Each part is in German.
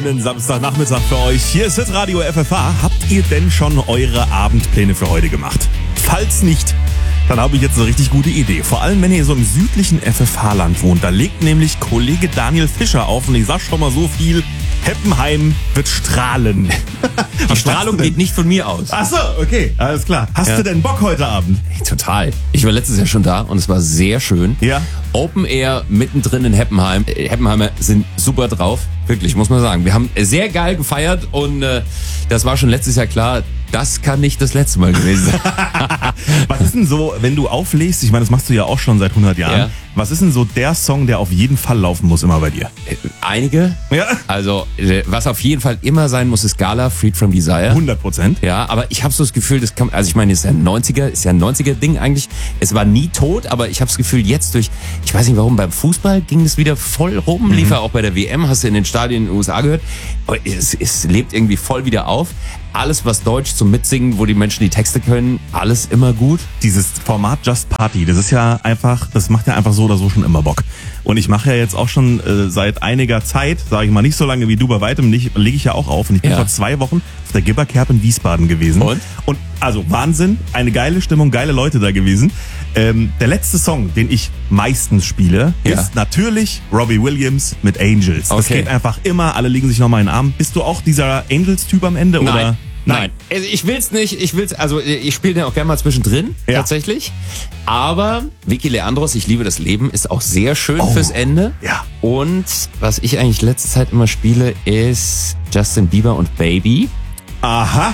Einen Samstagnachmittag für euch. Hier ist Hitradio FFH. Habt ihr denn schon eure Abendpläne für heute gemacht? Falls nicht, dann habe ich jetzt eine richtig gute Idee. Vor allem, wenn ihr so im südlichen FFH-Land wohnt. Da legt nämlich Kollege Daniel Fischer auf und ich sag schon mal so viel, Heppenheim wird strahlen. Die Strahlung geht nicht von mir aus. Ach so, okay, alles klar. Hast du denn Bock heute Abend? Hey, total. Ich war letztes Jahr schon da und es war sehr schön. Ja. Open Air mittendrin in Heppenheim. Heppenheimer sind super drauf. Wirklich, muss man sagen. Wir haben sehr geil gefeiert und das war schon letztes Jahr klar, das kann nicht das letzte Mal gewesen sein. Was ist denn so, wenn du auflegst, ich meine, das machst du ja auch schon seit 100 Jahren, Ja. Was ist denn so der Song, der auf jeden Fall laufen muss immer bei dir? Einige. Ja. Also, was auf jeden Fall immer sein muss, ist Gala, Freed from Desire. 100%. Ja, aber ich habe so das Gefühl, das kann, also ich meine, ist ja ein 90er-Ding eigentlich. Es war nie tot, aber ich habe das Gefühl, jetzt durch, ich weiß nicht warum, beim Fußball ging es wieder voll rum, lief ja auch bei der WM, hast du in den Stadien in den USA gehört. Aber es lebt irgendwie voll wieder auf. Alles, was Deutsch zum Mitsingen, wo die Menschen die Texte können, alles immer gut. Dieses Format Just Party, das ist ja einfach, das macht ja einfach so oder so schon immer Bock. Und ich mache ja jetzt auch schon seit einiger Zeit, sage ich mal, nicht so lange wie du, bei weitem nicht, lege ich ja auch auf. Und ich bin vor 2 Wochen auf der Gibberkerb in Wiesbaden gewesen. Und also Wahnsinn, eine geile Stimmung, geile Leute da gewesen. Der letzte Song, den ich meistens spiele, ist natürlich Robbie Williams mit Angels. Das geht einfach immer, alle legen sich nochmal in den Arm. Bist du auch dieser Angels-Typ am Ende? Nein. Oder? Nein. Also ich will's nicht, ich spiele den auch gerne mal zwischendrin, tatsächlich. Aber Vicky Leandros, Ich liebe das Leben, ist auch sehr schön fürs Ende. Ja. Und was ich eigentlich letzte Zeit immer spiele, ist Justin Bieber und Baby. Aha.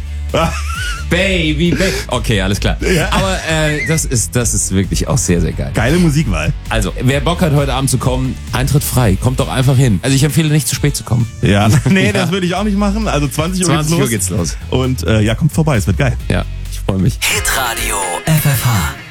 Baby. Okay, alles klar. Ja. Aber das ist wirklich auch sehr, sehr geil. Geile Musikwahl. Also, wer Bock hat, heute Abend zu kommen, Eintritt frei. Kommt doch einfach hin. Also ich empfehle nicht zu spät zu kommen. Ja, nee, das würde ich auch nicht machen. Also 20 Uhr geht's los. Und kommt vorbei, es wird geil. Ja, ich freue mich. Hitradio FFH.